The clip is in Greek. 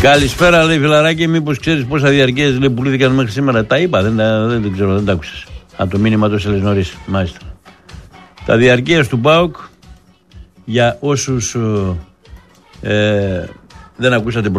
Καλησπέρα, λέει φιλαράκι. Μήπως ξέρεις πόσα διαρκείες πουλήθηκαν μέχρι σήμερα? Τα είπα, δεν ξέρω, δεν τα άκουσες. Από το μήνυμα το έστειλες νωρίς, μάλιστα. Τα διαρκείες του ΠΑΟΚ, για όσους δεν ακούσατε